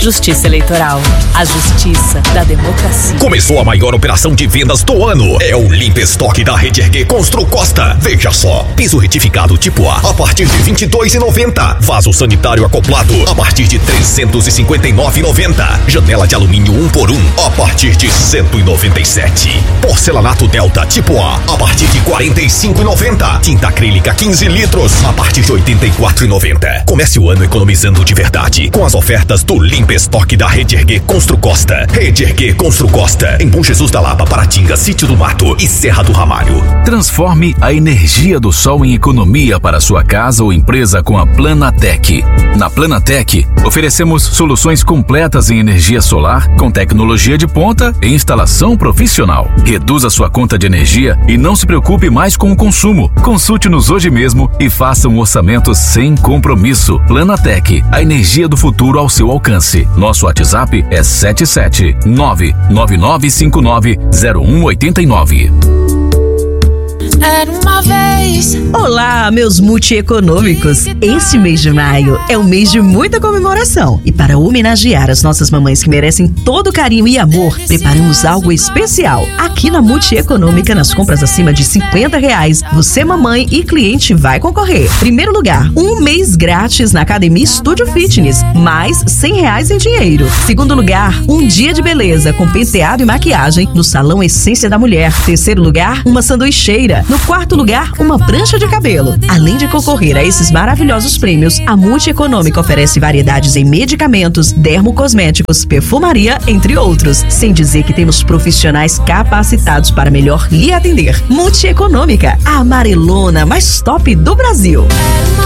Justiça Eleitoral. A justiça da democracia. Começou a maior operação de vendas do ano. É o Limpa Estoque da Rede Erguer Constru Costa. Veja só. Piso retificado tipo A partir de R$ 22,90. Vaso sanitário acoplado a partir de R$ 359,90. Janela de alumínio 1x1 a partir de R$ 197. Porcelanato Delta tipo A partir de R$ 45,90. Tinta acrílica 15 litros a partir de R$ 84,90. Comece o ano economizando de verdade com as ofertas do Limpa Estoque da Rede Erguer Constru Costa. Rede Erguer Constru Costa, em Bom Jesus da Lapa, Paratinga, Sítio do Mato e Serra do Ramalho. Transforme a energia do sol em economia para sua casa ou empresa com a Planatec. Na Planatec, oferecemos soluções completas em energia solar, com tecnologia de ponta e instalação profissional. Reduza sua conta de energia e não se preocupe mais com o consumo. Consulte-nos hoje mesmo e faça um orçamento sem compromisso. Planatec, a energia do futuro ao seu alcance. Nosso WhatsApp é 77999590189. Era uma vez. Olá, meus multieconômicos. Esse mês de maio é um mês de muita comemoração. E para homenagear as nossas mamães que merecem todo carinho e amor, preparamos algo especial. Aqui na Multieconômica, nas compras acima de R$50, você, mamãe e cliente, vai concorrer. Primeiro lugar, um mês grátis na Academia Estúdio Fitness, mais R$100 em dinheiro. Segundo lugar, um dia de beleza com penteado e maquiagem no Salão Essência da Mulher. Terceiro lugar, uma sanduicheira. No quarto lugar, uma prancha de cabelo. Além de concorrer a esses maravilhosos prêmios, a Multieconômica oferece variedades em medicamentos, dermocosméticos, perfumaria, entre outros. Sem dizer que temos profissionais capacitados para melhor lhe atender. Multieconômica, a amarelona mais top do Brasil.